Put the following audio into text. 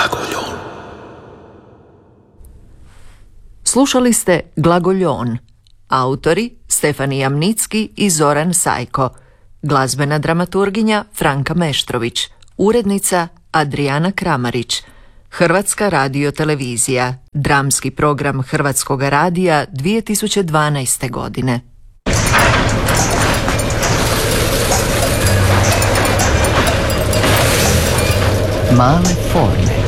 Glagoljon. Slušali ste Glagoljon. Autori Stefan Jamnicki i Zoran Sajko. Glazbena dramaturginja Franka Meštrović. Urednica Adrijana Kramarić. Hrvatska radiotelevizija. Dramski program Hrvatskoga radija 2012. godine. Male forme.